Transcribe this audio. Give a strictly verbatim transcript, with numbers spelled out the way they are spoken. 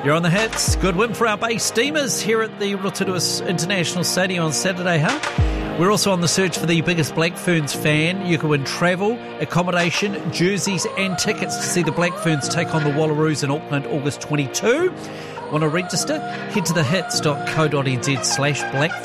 You're on the hits. Good win for our Bay Steamers here at the Rotorua International Stadium on Saturday, huh? We're also on the search for the biggest Black Ferns fan. You can win travel, accommodation, jerseys and tickets to see the Black Ferns take on the Wallaroos in Auckland August twenty-second. Want to register? Head to the hits dot co dot n z slash Black